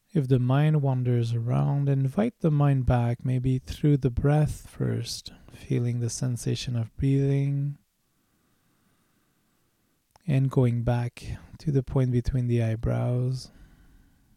If the mind wanders around, invite the mind back, maybe through the breath first, feeling the sensation of breathing and going back to the point between the eyebrows.